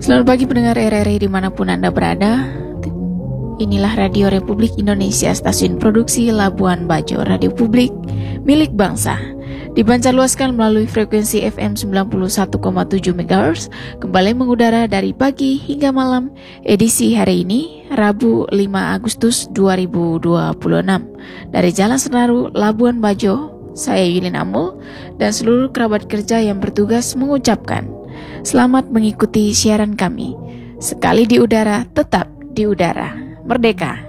Selamat pagi pendengar RRI dimanapun Anda berada. Inilah Radio Republik Indonesia, stasiun produksi Labuan Bajo, radio publik milik bangsa. Dipancarluaskan melalui frekuensi FM 91,7 MHz, kembali mengudara dari pagi hingga malam, edisi hari ini, Rabu 5 Agustus 2026. Dari Jalan Senaru, Labuan Bajo, saya Yulin Amul dan seluruh kerabat kerja yang bertugas mengucapkan selamat mengikuti siaran kami. Sekali di udara, tetap di udara. Merdeka!